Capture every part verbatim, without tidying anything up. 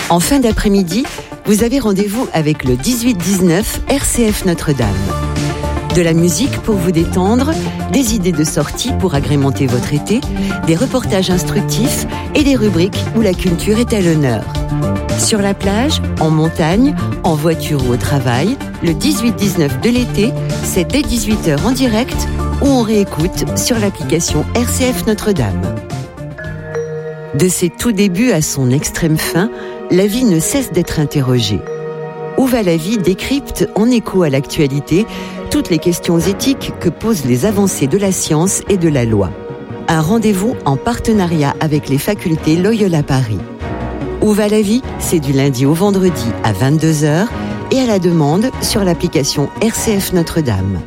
En fin d'après-midi, vous avez rendez-vous avec le dix-huit dix-neuf R C F Notre-Dame. De la musique pour vous détendre, des idées de sortie pour agrémenter votre été, des reportages instructifs et des rubriques où la culture est à l'honneur. Sur la plage, en montagne, en voiture ou au travail, le dix-huit dix-neuf de l'été, c'est dès dix-huit heures en direct ou on réécoute sur l'application R C F Notre-Dame. De ses tout débuts à son extrême fin, la vie ne cesse d'être interrogée. Où va la vie décrypte en écho à l'actualité toutes les questions éthiques que posent les avancées de la science et de la loi. Un rendez-vous en partenariat avec les facultés Loyola Paris. Où va la vie ? C'est du lundi au vendredi à vingt-deux heures et à la demande sur l'application R C F Notre-Dame.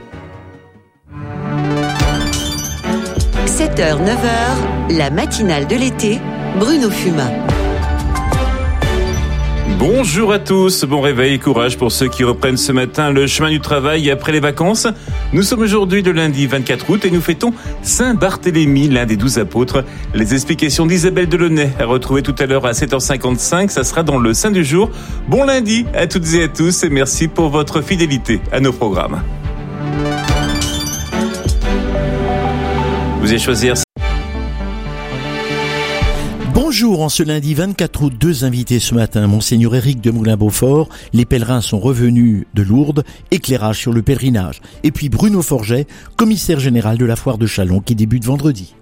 sept heures neuf heures, la matinale de l'été, Bruno Fumin. Bonjour à tous, bon réveil et courage pour ceux qui reprennent ce matin le chemin du travail après les vacances. Nous sommes aujourd'hui le lundi vingt-quatre août et nous fêtons Saint-Barthélemy, l'un des douze apôtres. Les explications d'Isabelle Delaunay à retrouver tout à l'heure à sept heures cinquante-cinq, ça sera dans le Saint du jour. Bon lundi à toutes et à tous et merci pour votre fidélité à nos programmes. Vous allez choisir. Bonjour, en ce lundi vingt-quatre août, deux invités ce matin. Monseigneur Éric de Moulin-Beaufort, les pèlerins sont revenus de Lourdes, éclairage sur le pèlerinage. Et puis Bruno Forget, commissaire général de la foire de Châlons qui débute vendredi.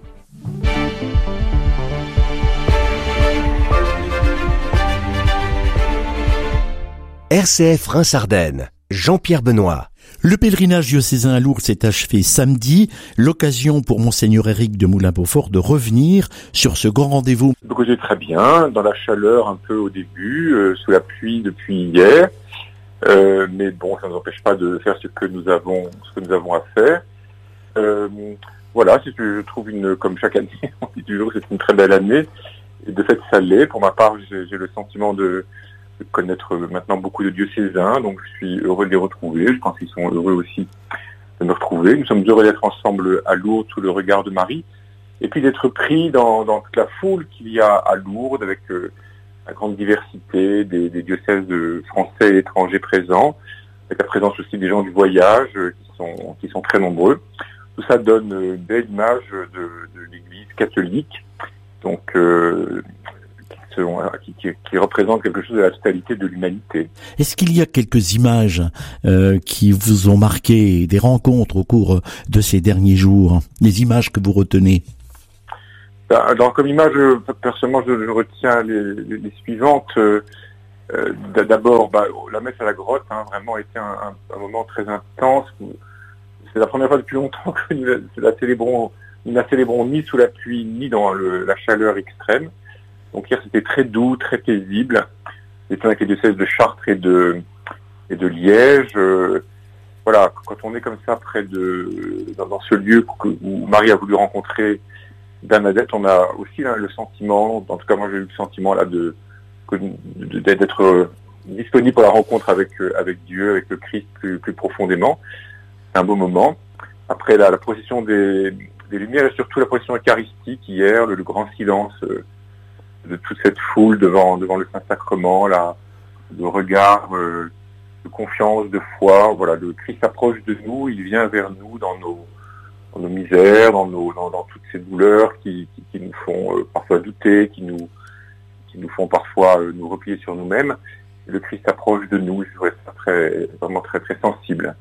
R C F Reims-Ardennes, Jean-Pierre Benoît. Le pèlerinage diocésain à Lourdes s'est achevé samedi, l'occasion pour Monseigneur Éric de Moulin-Beaufort de revenir sur ce grand rendez-vous. J'ai très bien, dans la chaleur un peu au début, euh, sous la pluie depuis hier, euh, mais bon, ça ne nous empêche pas de faire ce que nous avons, ce que nous avons à faire. Euh, voilà, c'est, je trouve une, comme chaque année, on dit toujours, c'est une très belle année, et de fait ça l'est. Pour ma part, j'ai, j'ai le sentiment de de connaître maintenant beaucoup de diocésains, donc je suis heureux de les retrouver, je pense qu'ils sont heureux aussi de me retrouver. Nous sommes heureux d'être ensemble à Lourdes sous le regard de Marie, et puis d'être pris dans, dans toute la foule qu'il y a à Lourdes, avec euh, la grande diversité des, des diocèses de français et étrangers présents, avec la présence aussi des gens du voyage euh, qui sont qui sont très nombreux. Tout ça donne une belle image de, de l'Église catholique, donc euh, Qui, qui, qui représente quelque chose de la totalité de l'humanité. Est-ce qu'il y a quelques images euh, qui vous ont marqué, des rencontres au cours de ces derniers jours, des images que vous retenez? Alors, comme image, personnellement, je, je retiens les, les, les suivantes. Euh, d'abord, bah, la messe à la grotte, hein, vraiment été un, un, un moment très intense. C'est la première fois depuis longtemps que nous la célébrons, nous la célébrons ni sous la pluie, ni dans le, la chaleur extrême. Donc hier c'était très doux, très paisible. C'était avec les diocèses de Chartres et de et de Liège. Euh, voilà, quand on est comme ça près de dans, dans ce lieu où Marie a voulu rencontrer Bernadette, on a aussi là, le sentiment, en tout cas moi j'ai eu le sentiment là de, de d'être disponible pour la rencontre avec avec Dieu, avec le Christ plus plus profondément. C'est un beau moment. Après la, la procession des des lumières et surtout la procession eucharistique hier, le, le grand silence. Euh, de toute cette foule devant devant le Saint-Sacrement, là, le regard euh, de confiance, de foi. Voilà, le Christ s'approche de nous, il vient vers nous dans nos dans nos misères, dans nos dans, dans toutes ces douleurs qui qui, qui nous font euh, parfois douter, qui nous qui nous font parfois euh, nous replier sur nous-mêmes. Et le Christ s'approche de nous, je trouvais ça très vraiment très très sensible.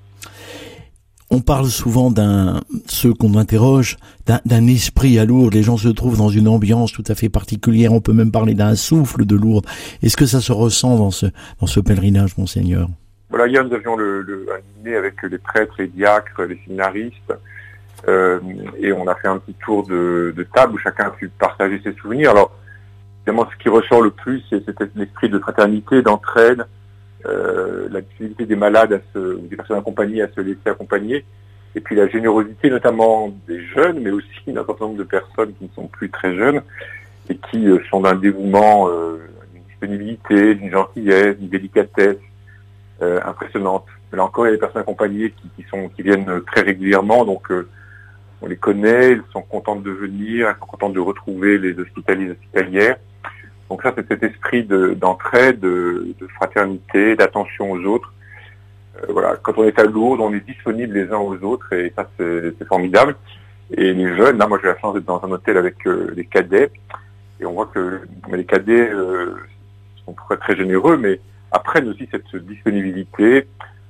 On parle souvent d'un, ceux qu'on interroge, d'un, d'un esprit à Lourdes. Les gens se trouvent dans une ambiance tout à fait particulière. On peut même parler d'un souffle de Lourdes. Est-ce que ça se ressent dans ce, dans ce pèlerinage, Monseigneur? Voilà, hier nous avions le, le, un dîner avec les prêtres, les diacres, les séminaristes, euh, et on a fait un petit tour de, de table où chacun a pu partager ses souvenirs. Alors, évidemment, ce qui ressort le plus, c'est, c'est l'esprit de fraternité, d'entraide, Euh, la difficulté des malades, à se, des personnes accompagnées, à se laisser accompagner, et puis la générosité notamment des jeunes, mais aussi d'un certain nombre de personnes qui ne sont plus très jeunes et qui euh, sont d'un dévouement, euh, d'une disponibilité, d'une gentillesse, d'une délicatesse euh, impressionnante. Mais là encore, il y a des personnes accompagnées qui, qui sont qui viennent très régulièrement, donc euh, on les connaît, ils sont contents de venir, ils sont contents de retrouver les hospitaliers et hospitalières. Donc ça, c'est cet esprit de, d'entraide, de, de fraternité, d'attention aux autres. Euh, voilà, quand on est à Lourdes, on est disponibles les uns aux autres et ça, c'est, c'est formidable. Et les jeunes, là, moi j'ai la chance d'être dans un hôtel avec euh, les cadets et on voit que les cadets euh, sont très, très généreux, mais apprennent aussi cette disponibilité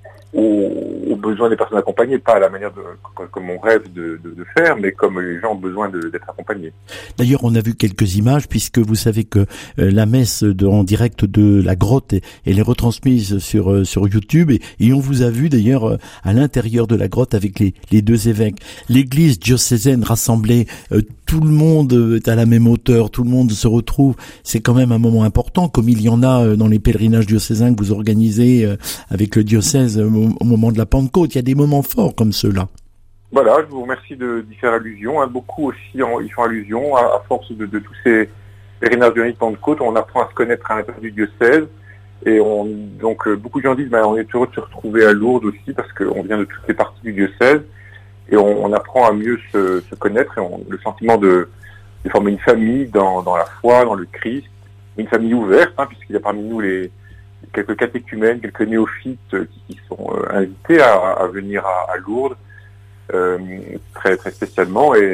aux, aux besoins des personnes accompagnées, pas à la manière de, comme on rêve de, de, de faire, mais comme les gens ont besoin de, d'être accompagnés. D'ailleurs, on a vu quelques images, puisque vous savez que euh, la messe de, en direct de la grotte, est, elle est retransmise sur euh, sur YouTube, et, et on vous a vu d'ailleurs euh, à l'intérieur de la grotte avec les, les deux évêques. L'église diocésaine rassemblée, euh, tout le monde est à la même hauteur, tout le monde se retrouve. C'est quand même un moment important, comme il y en a dans les pèlerinages diocésains que vous organisez avec le diocèse au moment de la Pentecôte. Il y a des moments forts comme ceux-là. Voilà, je vous remercie de, d'y faire allusion. Hein. Beaucoup aussi en, y font allusion à, à force de, de tous ces pèlerinages de Pentecôte. On apprend à se connaître à l'intérieur du diocèse. Et on, donc euh, beaucoup de gens disent ben, on est heureux de se retrouver à Lourdes aussi parce qu'on vient de toutes les parties du diocèse. Et on, on apprend à mieux se, se connaître et on, le sentiment de, de former une famille dans, dans la foi, dans le Christ, une famille ouverte, hein, puisqu'il y a parmi nous les quelques catéchumènes, quelques néophytes qui, qui sont euh, invités à, à venir à, à Lourdes, euh, très très spécialement. Et,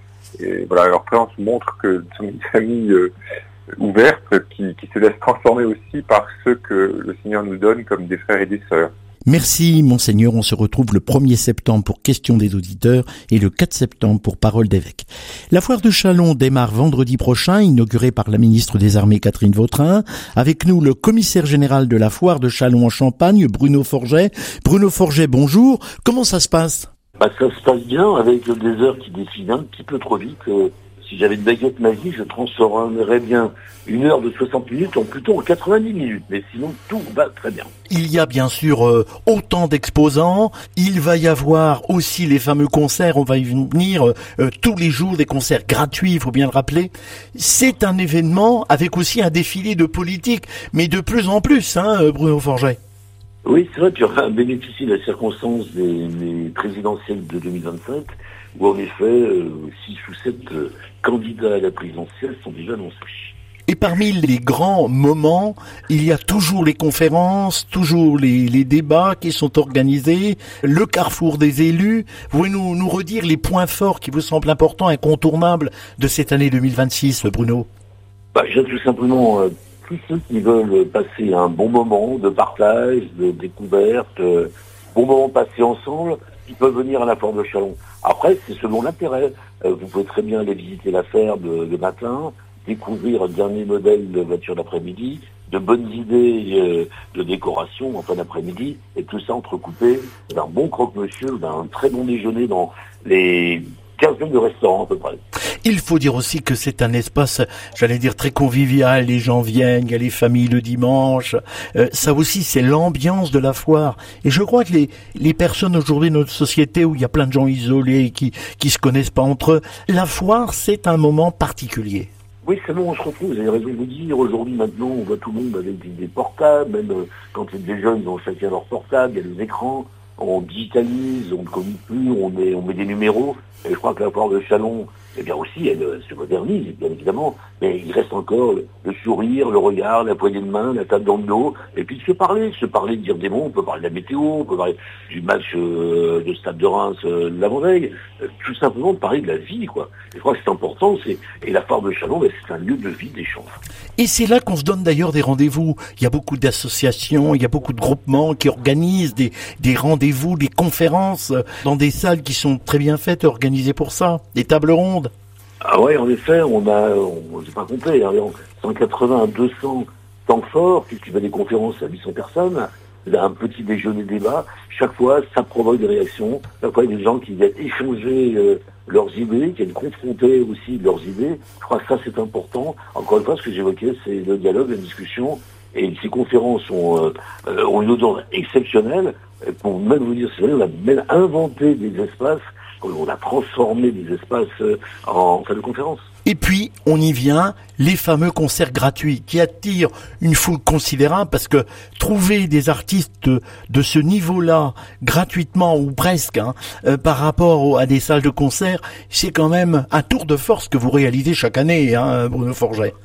et voilà, leur présence montre que nous sommes une famille euh, ouverte qui, qui se laisse transformer aussi par ceux que le Seigneur nous donne comme des frères et des sœurs. Merci, Monseigneur. On se retrouve le premier septembre pour Questions des auditeurs et le quatre septembre pour Parole d'évêque. La foire de Châlons démarre vendredi prochain, inaugurée par la ministre des Armées Catherine Vautrin. Avec nous, le commissaire général de la foire de Châlons en Champagne, Bruno Forget. Bruno Forget, bonjour. Comment ça se passe? Bah, ça se passe bien avec des heures qui défilent un petit peu trop vite. Euh, si j'avais une baguette magique, je transformerais bien une heure de soixante minutes en plutôt en quatre-vingt-dix minutes. Mais sinon, tout va très bien. Il y a bien sûr euh, autant d'exposants. Il va y avoir aussi les fameux concerts. On va y venir euh, tous les jours, des concerts gratuits, il faut bien le rappeler. C'est un événement avec aussi un défilé de politique, mais de plus en plus, hein, Bruno Forget. Oui, c'est vrai, tu auras bénéficié de la circonstance des, des présidentielles de deux mille vingt-cinq, où en effet, euh, six ou sept euh, candidats à la présidentielle sont déjà annoncés. Et parmi les grands moments, il y a toujours les conférences, toujours les, les débats qui sont organisés, le carrefour des élus. Vous pouvez nous, nous redire les points forts qui vous semblent importants, incontournables de cette année deux mille vingt-six, Bruno? Bah, j'ai tout simplement... Euh, tous ceux qui veulent passer un bon moment de partage, de découverte, euh, bon moment passé ensemble, ils peuvent venir à la foire de Châlons. Après, c'est selon l'intérêt. Euh, vous pouvez très bien aller visiter la ferme le, le matin, découvrir un dernier modèle de voiture d'après-midi, de bonnes idées euh, de décoration en fin d'après-midi, et tout ça entrecoupé d'un bon croque-monsieur, d'un très bon déjeuner dans les quinzaine de restaurants à peu près. Il faut dire aussi que c'est un espace, j'allais dire, très convivial. Les gens viennent, il y a les familles le dimanche. Euh, ça aussi, c'est l'ambiance de la foire. Et je crois que les, les personnes aujourd'hui dans notre société où il y a plein de gens isolés qui qui se connaissent pas entre eux, la foire, c'est un moment particulier. Oui, c'est bon, on se retrouve, vous avez raison de vous dire. Aujourd'hui, maintenant, on voit tout le monde avec des, des portables, même euh, quand c'est des jeunes, ils ont chacun leur portable, il y a des écrans. On digitalise, on ne communique plus, on met, on met des numéros. Et je crois que la foire de Châlons, eh bien aussi, elle euh, se modernise, bien évidemment. Mais il reste encore le, le sourire, le regard, la poignée de main, la table dans le dos. Et puis de se parler, se parler, de dire des mots. On peut parler de la météo, on peut parler du match euh, de Stade de Reims euh, l'avant-veille. Euh, tout simplement de parler de la vie, quoi. Et je crois que c'est important. C'est Et la foire de Châlons, ben, c'est un lieu de vie, d'échange. Et c'est là qu'on se donne d'ailleurs des rendez-vous. Il y a beaucoup d'associations, il y a beaucoup de groupements qui organisent des, des rendez-vous, des conférences dans des salles qui sont très bien faites, organisées pour ça, des tables rondes. Ah ouais, en effet, on a, on, j'ai pas compté, hein, cent quatre-vingts à deux cents temps forts, puisqu'il y a des conférences à huit cents personnes, il y a un petit déjeuner débat. Chaque fois, ça provoque des réactions. Chaque fois, il y a des gens qui viennent échanger euh, leurs idées, qui viennent confronter aussi leurs idées. Je crois que ça, c'est important. Encore une fois, ce que j'évoquais, c'est le dialogue, la discussion. Et ces conférences ont, euh, ont une audience exceptionnelle. Pour même vous dire, c'est vrai, on a même inventé des espaces, on a transformé des espaces en salle de conférence. Et puis, on y vient, les fameux concerts gratuits qui attirent une foule considérable parce que trouver des artistes de, de ce niveau-là, gratuitement ou presque, hein, euh, par rapport à des salles de concert, c'est quand même un tour de force que vous réalisez chaque année, hein, Bruno Forget.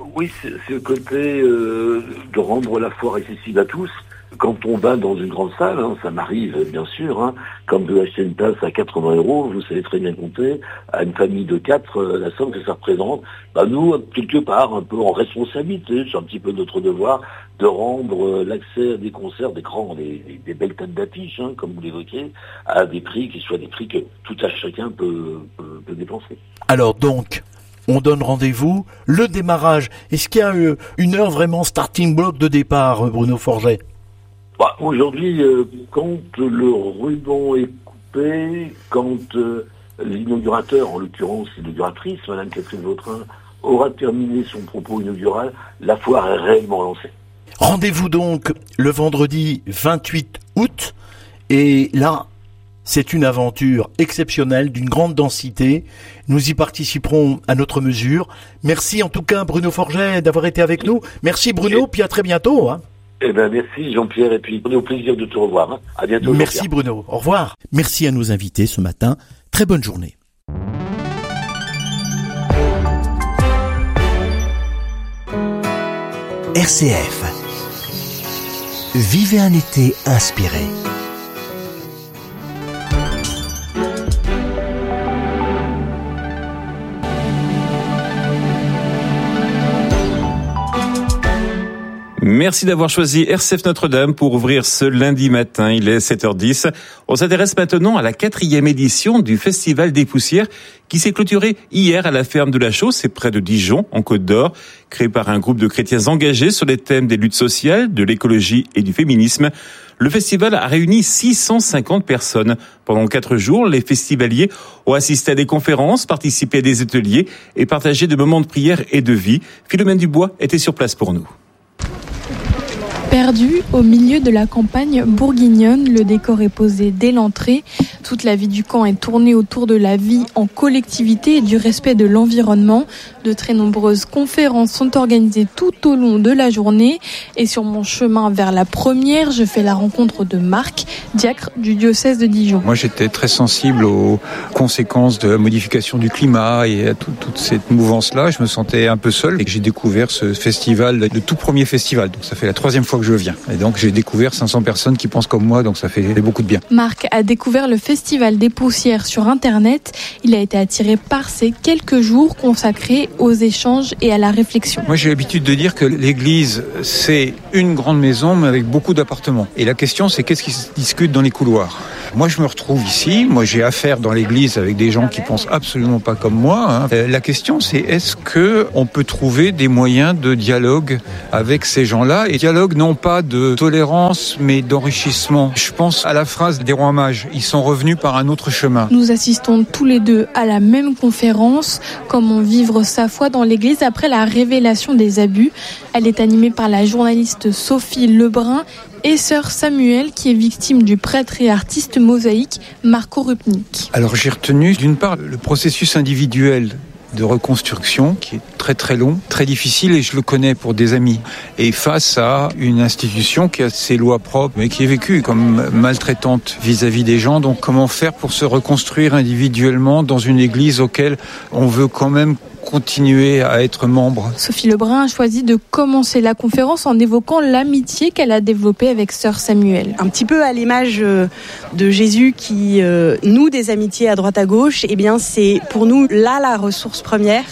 Oui, c'est, c'est le côté euh, de rendre la foire accessible à tous. Quand on va dans une grande salle, hein, ça m'arrive bien sûr, hein, comme de acheter une place à quatre-vingts euros, vous savez très bien compter, à une famille de quatre, euh, la somme que ça représente, bah nous, quelque part, un peu en responsabilité, c'est un petit peu notre devoir, de rendre euh, l'accès à des concerts, des grands, des, des, des belles têtes d'affiche, hein, comme vous l'évoquez, à des prix qui soient des prix que tout à chacun peut, peut, peut dépenser. Alors donc, on donne rendez-vous, le démarrage, est-ce qu'il y a euh, une heure vraiment starting block de départ, Bruno Forget ? Bah, aujourd'hui, euh, quand le ruban est coupé, quand euh, l'inaugurateur, en l'occurrence l'inauguratrice, Madame Catherine Vautrin, aura terminé son propos inaugural, la foire est réellement lancée. Rendez-vous donc le vendredi vingt-huit août, et là, c'est une aventure exceptionnelle, d'une grande densité. Nous y participerons à notre mesure. Merci en tout cas Bruno Forget d'avoir été avec nous. Merci Bruno, puis à très bientôt. Hein. Eh ben merci Jean-Pierre, et puis on est au plaisir de te revoir. Hein. À bientôt. Merci Bruno, au revoir. Merci à nos invités ce matin. Très bonne journée. R C F. Vivez un été inspiré. Merci d'avoir choisi R C F Notre-Dame pour ouvrir ce lundi matin. Il est sept heures dix. On s'intéresse maintenant à la quatrième édition du Festival des Poussières qui s'est clôturé hier à la ferme de la Chaux, c'est près de Dijon, en Côte d'Or, créé par un groupe de chrétiens engagés sur les thèmes des luttes sociales, de l'écologie et du féminisme. Le festival a réuni six cent cinquante personnes. Pendant quatre jours, les festivaliers ont assisté à des conférences, participé à des ateliers et partagé de moments de prière et de vie. Philomène Dubois était sur place pour nous. Perdu au milieu de la campagne bourguignonne, le décor est posé dès l'entrée. Toute la vie du camp est tournée autour de la vie en collectivité et du respect de l'environnement. De très nombreuses conférences sont organisées tout au long de la journée. Et sur mon chemin vers la première, je fais la rencontre de Marc, diacre du diocèse de Dijon. Moi, j'étais très sensible aux conséquences de la modification du climat et à tout, toute cette mouvance-là. Je me sentais un peu seul et j'ai découvert ce festival, le tout premier festival. Donc ça fait la troisième fois que je viens. Et donc j'ai découvert cinq cents personnes qui pensent comme moi, donc ça fait beaucoup de bien. Marc a découvert le Festival des Poussières sur Internet. Il a été attiré par ces quelques jours consacrés aux échanges et à la réflexion. Moi j'ai l'habitude de dire que l'église c'est une grande maison mais avec beaucoup d'appartements. Et la question c'est qu'est-ce qui se discute dans les couloirs. Moi je me retrouve ici, moi j'ai affaire dans l'église avec des gens qui pensent absolument pas comme moi. Hein. Euh, la question c'est est-ce que on peut trouver des moyens de dialogue avec ces gens-là et dialogue non pas de tolérance mais d'enrichissement. Je pense à la phrase des rois mages, ils sont revenus par un autre chemin. Nous assistons tous les deux à la même conférence, comment vivre sa foi dans l'église après la révélation des abus. Elle est animée par la journaliste Sophie Lebrun et sœur Samuel qui est victime du prêtre et artiste mosaïque Marco Rupnik. Alors j'ai retenu d'une part le processus individuel de reconstruction qui est très très long, très difficile et je le connais pour des amis. Et face à une institution qui a ses lois propres mais qui est vécue comme maltraitante vis-à-vis des gens. Donc comment faire pour se reconstruire individuellement dans une église auquel on veut quand même continuer à être membre. Sophie Lebrun a choisi de commencer la conférence en évoquant l'amitié qu'elle a développée avec sœur Samuel. Un petit peu à l'image de Jésus qui euh, noue des amitiés à droite à gauche, eh bien c'est pour nous là la ressource première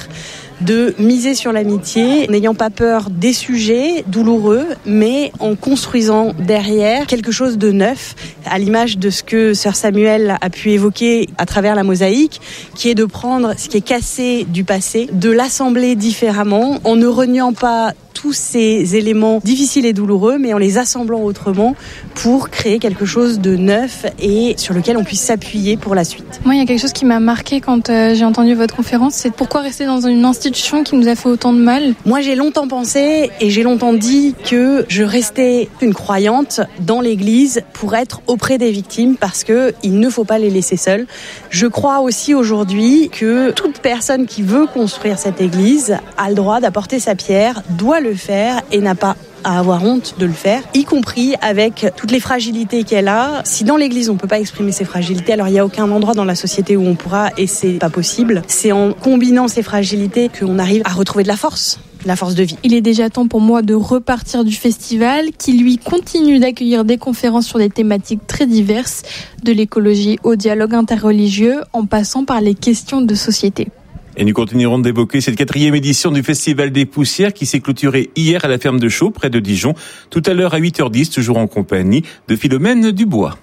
de miser sur l'amitié, n'ayant pas peur des sujets douloureux, mais en construisant derrière quelque chose de neuf, à l'image de ce que sœur Samuel a pu évoquer à travers la mosaïque, qui est de prendre ce qui est cassé du passé, de l'assembler différemment, en ne reniant pas tous ces éléments difficiles et douloureux, mais en les assemblant autrement pour créer quelque chose de neuf et sur lequel on puisse s'appuyer pour la suite. Moi, il y a quelque chose qui m'a marqué quand euh, j'ai entendu votre conférence, c'est pourquoi rester dans une institution qui nous a fait autant de mal. Moi, j'ai longtemps pensé et j'ai longtemps dit que je restais une croyante dans l'église pour être auprès des victimes parce que il ne faut pas les laisser seules. Je crois aussi aujourd'hui que toute personne qui veut construire cette église a le droit d'apporter sa pierre, doit le faire et n'a pas à avoir honte de le faire, y compris avec toutes les fragilités qu'elle a. Si dans l'église on peut pas exprimer ses fragilités, alors il n'y a aucun endroit dans la société où on pourra, et c'est pas possible. C'est en combinant ces fragilités qu'on arrive à retrouver de la force. la force de vie. Il est déjà temps pour moi de repartir du festival qui, lui, continue d'accueillir des conférences sur des thématiques très diverses, de l'écologie au dialogue interreligieux, en passant par les questions de société. Et nous continuerons d'évoquer cette quatrième édition du Festival des Poussières qui s'est clôturée hier à la ferme de Chaux, près de Dijon. Tout à l'heure à huit heures dix, toujours en compagnie de Philomène Dubois.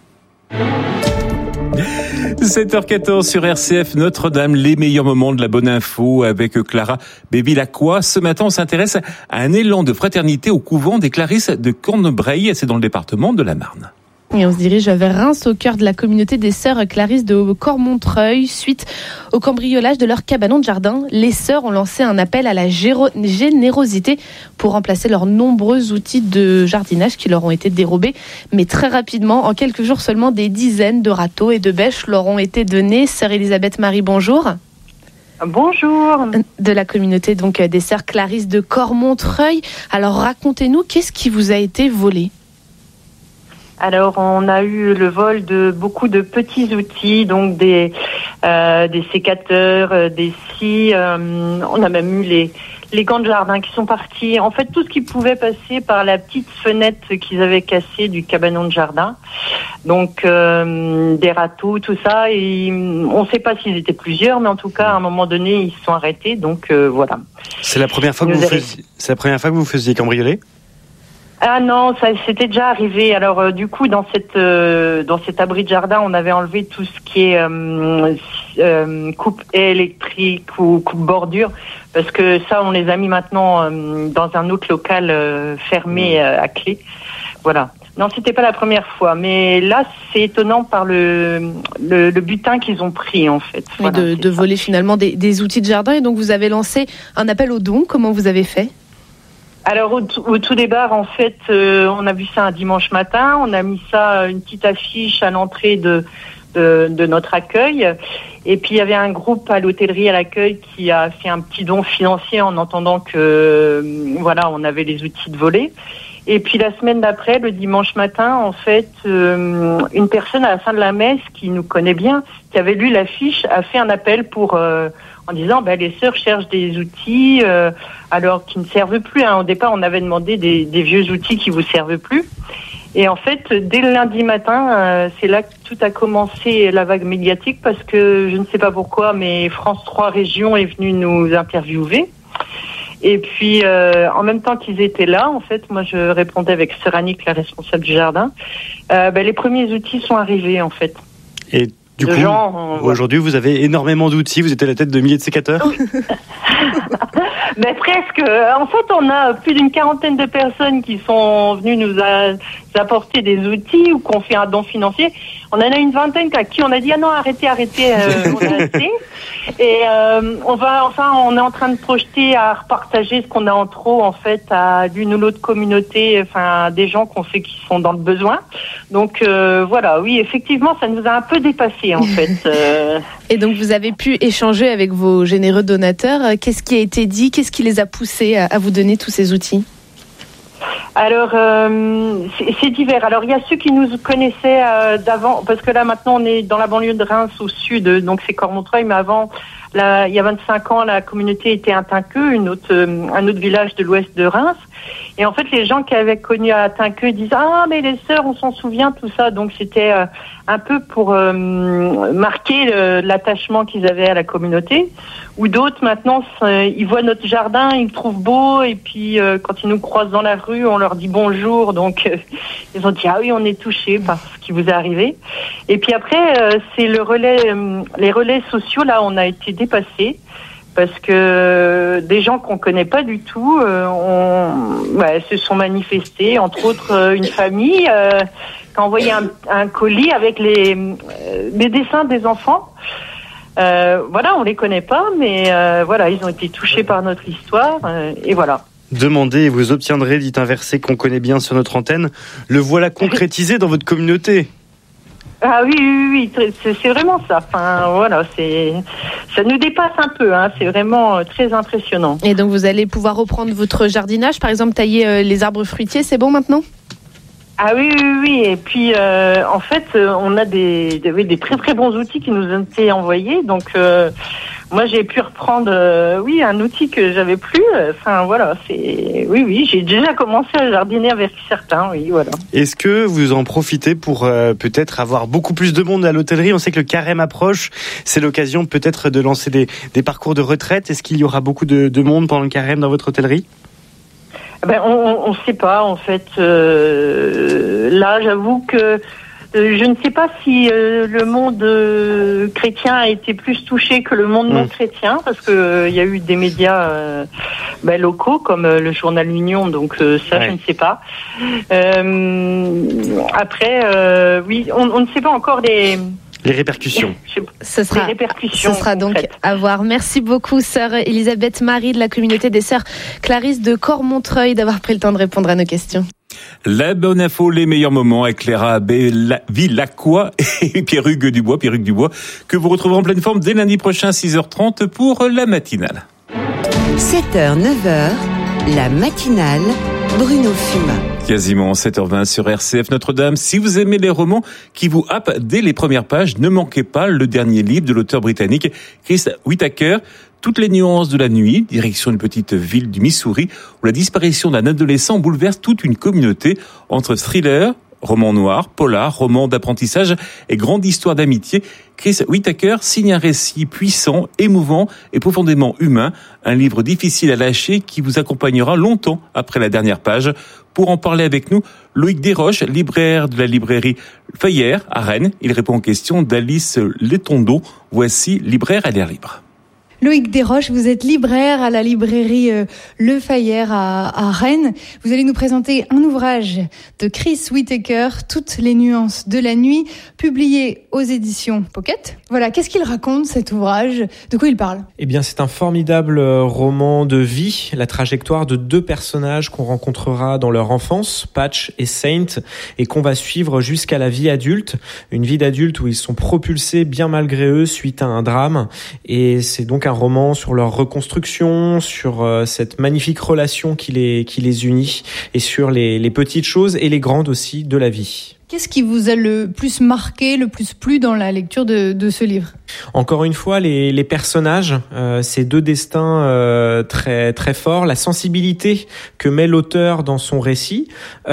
sept heures quatorze sur R C F Notre-Dame, les meilleurs moments de la bonne info avec Clara Bévilacqua. Ce matin, on s'intéresse à un élan de fraternité au couvent des Clarisses de Cornebreil, c'est dans le département de la Marne. Et on se dirige vers Reims, au cœur de la communauté des sœurs Clarisses de Cormontreuil. Suite au cambriolage de leur cabanon de jardin, les sœurs ont lancé un appel à la géro- générosité pour remplacer leurs nombreux outils de jardinage qui leur ont été dérobés. Mais très rapidement, en quelques jours seulement, des dizaines de râteaux et de bêches leur ont été donnés. Sœur Elisabeth Marie, bonjour. Bonjour. De la communauté donc des sœurs Clarisses de Cormontreuil. Alors racontez-nous, qu'est-ce qui vous a été volé ? Alors, on a eu le vol de beaucoup de petits outils, donc des euh, des sécateurs, euh, des scies. Euh, on a même eu les les gants de jardin qui sont partis. En fait, tout ce qui pouvait passer par la petite fenêtre qu'ils avaient cassée du cabanon de jardin. Donc, euh, des râteaux, tout ça. Et on ne sait pas s'ils étaient plusieurs, mais en tout cas, à un moment donné, ils se sont arrêtés. Donc, euh, voilà. C'est la première fois que vous faisiez, c'est la première fois que vous faisiez cambrioler ? Ah non, ça c'était déjà arrivé. Alors euh, du coup, dans cette euh, dans cet abri de jardin, on avait enlevé tout ce qui est euh, euh, coupe électrique ou coupe bordure, parce que ça, on les a mis maintenant euh, dans un autre local euh, fermé euh, à clé. Voilà. Non, c'était pas la première fois, mais là, c'est étonnant par le le, le butin qu'ils ont pris en fait. Oui, voilà, de, de voler finalement des, des outils de jardin. Et donc, vous avez lancé un appel aux dons. Comment vous avez fait ? Alors au, t- au tout départ, en fait, euh, on a vu ça un dimanche matin. On a mis ça, une petite affiche à l'entrée de, de, de notre accueil. Et puis il y avait un groupe à l'hôtellerie à l'accueil qui a fait un petit don financier en entendant que, euh, voilà, on avait les outils de voler. Et puis la semaine d'après, le dimanche matin, en fait, euh, une personne à la fin de la messe qui nous connaît bien, qui avait lu l'affiche, a fait un appel pour euh, en disant ben, les sœurs cherchent des outils euh, alors qui ne servent plus. Hein. Au départ, on avait demandé des, des vieux outils qui vous servent plus. Et en fait, dès le lundi matin, euh, c'est là que tout a commencé, la vague médiatique, parce que je ne sais pas pourquoi, mais France trois Régions est venu nous interviewer. Et puis, euh, en même temps qu'ils étaient là, en fait, moi, je répondais avec Sœur Annick, la responsable du jardin. Euh, ben, les premiers outils sont arrivés, en fait. Et du de coup, gens, aujourd'hui, vous avez énormément d'outils. Vous êtes à la tête de milliers de sécateurs. Ben, presque. En fait, on a plus d'une quarantaine de personnes qui sont venues nous a, apporter des outils ou qu'on fait un don financier. On en a une vingtaine à qui on a dit ah non arrêtez arrêtez euh, on a assez. Et euh, on va enfin on est en train de projeter à repartager ce qu'on a en trop en fait à l'une ou l'autre communauté, enfin des gens qu'on sait qui sont dans le besoin. Donc euh, voilà, oui effectivement ça nous a un peu dépassé en fait. Euh... Et donc vous avez pu échanger avec vos généreux donateurs. Qu'est-ce qui a été dit? Qu'est-ce qui les a poussés à, à vous donner tous ces outils? Alors, euh, c'est, c'est divers. Alors, il y a ceux qui nous connaissaient euh, d'avant, parce que là, maintenant, on est dans la banlieue de Reims, au sud, donc c'est Cormontreuil, mais avant, là, il y a vingt-cinq ans, la communauté était à Tinqueux, une autre, euh, un autre village de l'ouest de Reims. Et en fait, les gens qui avaient connu à Tinqueux disent « Ah, mais les sœurs, on s'en souvient, tout ça ». Donc, c'était euh, un peu pour euh, marquer le, l'attachement qu'ils avaient à la communauté. Ou d'autres, maintenant, ils voient notre jardin, ils le trouvent beau, et puis euh, quand ils nous croisent dans la rue, on leur dit bonjour. Donc, euh, ils ont dit « Ah oui, on est touchés par ce qui vous est arrivé ». Et puis après, euh, c'est le relais, euh, les relais sociaux, là, on a été dépassés. Parce que des gens qu'on connaît pas du tout euh, ont, ouais, se sont manifestés, entre autres euh, une famille euh, qui a envoyé un, un colis avec les, euh, les dessins des enfants. Euh, voilà, on les connaît pas, mais euh, voilà, ils ont été touchés par notre histoire, euh, et voilà. Demandez et vous obtiendrez, dit un verset qu'on connaît bien sur notre antenne. Le voilà concrétisé dans votre communauté. Ah oui, oui, oui, c'est, c'est vraiment ça. Enfin, voilà, c'est, ça nous dépasse un peu. Hein, c'est vraiment très impressionnant. Et donc, vous allez pouvoir reprendre votre jardinage, par exemple, tailler euh, les arbres fruitiers, c'est bon maintenant ? Ah oui, oui, oui. Et puis, euh, en fait, on a des, des, des très très bons outils qui nous ont été envoyés. Donc, euh, moi, j'ai pu reprendre, euh, oui, un outil que j'avais plus. Enfin, voilà, c'est, oui, oui, j'ai déjà commencé à jardiner avec certains, oui, voilà. Est-ce que vous en profitez pour euh, peut-être avoir beaucoup plus de monde à l'hôtellerie ? On sait que le carême approche. C'est l'occasion peut-être de lancer des, des parcours de retraite. Est-ce qu'il y aura beaucoup de, de monde pendant le carême dans votre hôtellerie ? Ben, on ne sait pas, en fait. Euh, là, j'avoue que euh, je ne sais pas si euh, le monde euh, chrétien a été plus touché que le monde mmh. non chrétien, parce qu'il euh, y a eu des médias euh, ben, locaux, comme euh, le journal L'Union, donc euh, ça, ouais. je ne sais pas. Euh, après, euh, oui, on, on ne sait pas encore des... Les répercussions. Ce sera, Les répercussions, ce sera donc en fait. à voir. Merci beaucoup, sœur Elisabeth Marie de la communauté des sœurs Clarisse de Cormontreuil d'avoir pris le temps de répondre à nos questions. La bonne info, les meilleurs moments avec Clara Villacqua et Pierre-Hugues Dubois, Pierre-Hugues Dubois, que vous retrouverez en pleine forme dès lundi prochain, six heures trente pour la matinale. sept heures, neuf heures, la matinale, Bruno Fuma. Quasiment sept heures vingt sur R C F Notre-Dame. Si vous aimez les romans qui vous happent dès les premières pages, ne manquez pas le dernier livre de l'auteur britannique Chris Whittaker, Toutes les nuances de la nuit, direction une petite ville du Missouri, où la disparition d'un adolescent bouleverse toute une communauté. Entre thriller, roman noir, polar, roman d'apprentissage et grande histoire d'amitié, Chris Whittaker signe un récit puissant, émouvant et profondément humain, un livre difficile à lâcher qui vous accompagnera longtemps après la dernière page. Pour en parler avec nous, Loïc Desroches, libraire de la librairie Fayère à Rennes. Il répond aux questions d'Alice Letondo. Voici Libraire à l'air libre. Loïc Desroches, vous êtes libraire à la librairie euh, Le Fayère à, à Rennes. Vous allez nous présenter un ouvrage de Chris Whittaker, Toutes les nuances de la nuit, publié aux éditions Pocket. Voilà, qu'est-ce qu'il raconte cet ouvrage ? De quoi il parle ? Eh bien, c'est un formidable roman de vie, la trajectoire de deux personnages qu'on rencontrera dans leur enfance, Patch et Saint, et qu'on va suivre jusqu'à la vie adulte, une vie d'adulte où ils sont propulsés bien malgré eux suite à un drame, et c'est donc un roman sur leur reconstruction, sur euh, cette magnifique relation qui les, qui les unit, et sur les, les petites choses et les grandes aussi de la vie. Qu'est-ce qui vous a le plus marqué, le plus plu dans la lecture de, de ce livre ? Encore une fois, les, les personnages, euh, ces deux destins euh, très très forts, la sensibilité que met l'auteur dans son récit,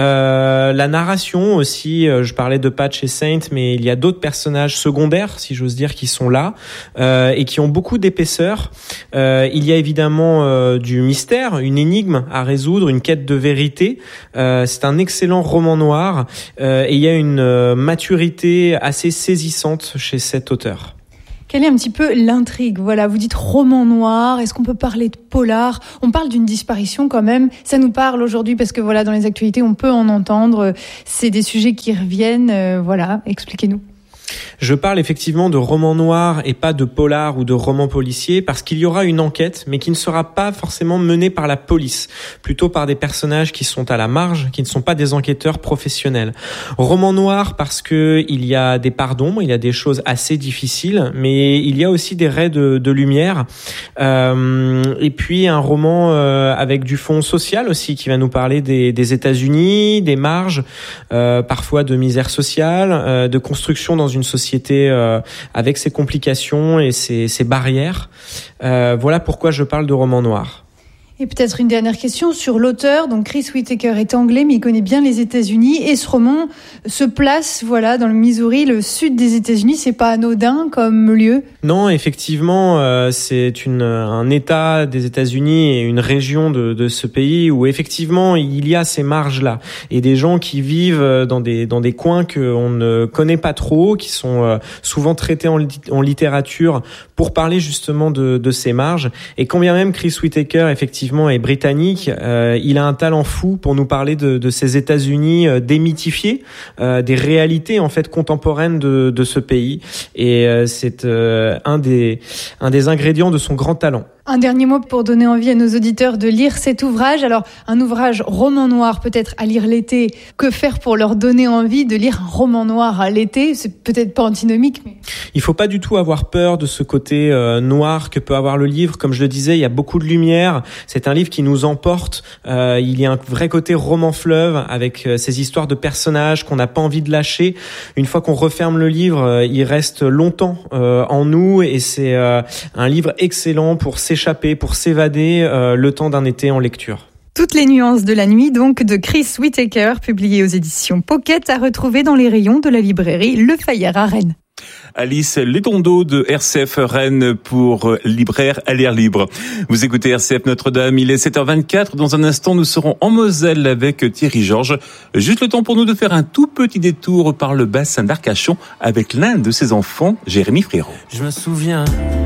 euh, la narration aussi. Euh, je parlais de Patch et Saint, mais il y a d'autres personnages secondaires, si j'ose dire, qui sont là euh, et qui ont beaucoup d'épaisseur. Euh, il y a évidemment euh, du mystère, une énigme à résoudre, une quête de vérité. Euh, c'est un excellent roman noir euh, et il y a une euh, maturité assez saisissante chez cet auteur. Quelle est un petit peu l'intrigue ? Voilà, vous dites roman noir, est-ce qu'on peut parler de polar ? On parle d'une disparition quand même, ça nous parle aujourd'hui parce que voilà, dans les actualités, on peut en entendre, c'est des sujets qui reviennent, euh, voilà, expliquez-nous. Je parle effectivement de roman noir et pas de polar ou de roman policier parce qu'il y aura une enquête mais qui ne sera pas forcément menée par la police, plutôt par des personnages qui sont à la marge, qui ne sont pas des enquêteurs professionnels. Roman noir parce que il y a des parts d'ombre, il y a des choses assez difficiles, mais il y a aussi des raies de, de lumière. Euh, et puis un roman euh, avec du fond social aussi qui va nous parler des, des États-Unis, des marges, euh, parfois de misère sociale, euh, de construction dans une société euh, avec ses complications et ses, ses barrières. Euh, voilà pourquoi je parle de roman noir. Et peut-être une dernière question sur l'auteur. Donc Chris Whittaker est anglais, mais il connaît bien les États-Unis. Et ce roman se place, voilà, dans le Missouri, le sud des États-Unis. C'est pas anodin comme lieu. Non, effectivement, euh, c'est une, un État des États-Unis et une région de, de ce pays où effectivement il y a ces marges-là et des gens qui vivent dans des dans des coins qu'on ne connaît pas trop, qui sont euh, souvent traités en, en littérature pour parler justement de, de ces marges. Et quand bien même Chris Whittaker, effectivement, est britannique, euh, il a un talent fou pour nous parler de, de ces États-Unis euh, démythifiés, euh, des réalités en fait contemporaines de, de ce pays, et euh, c'est euh, un des un des ingrédients de son grand talent. Un dernier mot pour donner envie à nos auditeurs de lire cet ouvrage. Alors, un ouvrage roman noir peut-être à lire l'été. Que faire pour leur donner envie de lire un roman noir à l'été ? C'est peut-être pas antinomique, mais... Il faut pas du tout avoir peur de ce côté euh, noir que peut avoir le livre. Comme je le disais, il y a beaucoup de lumière. C'est un livre qui nous emporte. Euh, il y a un vrai côté roman-fleuve avec euh, ces histoires de personnages qu'on n'a pas envie de lâcher. Une fois qu'on referme le livre, euh, il reste longtemps euh, en nous et c'est euh, un livre excellent pour s'échapper, pour s'évader euh, le temps d'un été en lecture. Toutes les nuances de la nuit, donc, de Chris Whittaker, publié aux éditions Pocket, à retrouver dans les rayons de la librairie Le Fayère à Rennes. Alice Létondeau de R C F Rennes pour Libraire à lire libre. Vous écoutez R C F Notre-Dame, il est sept heures vingt-quatre. Dans un instant, nous serons en Moselle avec Thierry Georges. Juste le temps pour nous de faire un tout petit détour par le bassin d'Arcachon avec l'un de ses enfants, Jérémy Frérot. Je me souviens